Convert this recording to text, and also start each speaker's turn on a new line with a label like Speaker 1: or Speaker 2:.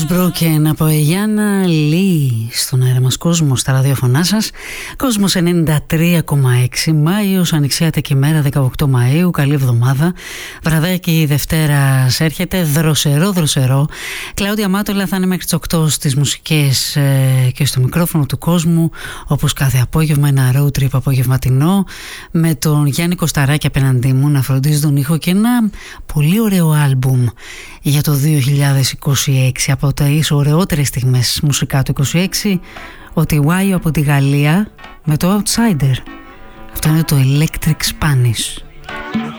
Speaker 1: Broken από Γιάννα Λί στον αέρα μας κόσμο, στα ραδιοφωνά σας. Κόσμος 93,6, Μάιος, ανοιξιάτικη μέρα 18 Μαΐου, καλή εβδομάδα. Βραδάκι Δευτέρα έρχεται, δροσερό. Κλάουδια Μάτολα θα είναι μέχρι τις 8 στις μουσικές και στο μικρόφωνο του κόσμου, όπως κάθε απόγευμα, ένα road trip απογευματινό με τον Γιάννη Κωσταράκη απέναντί μου να φροντίζει τον ήχο και ένα πολύ ωραίο άλμπουμ για το 2026, από τις ωραιότερες στιγμές μουσικά του 26, ο TY από τη Γαλλία με το Outsider. Αυτό είναι το Electric Spanish.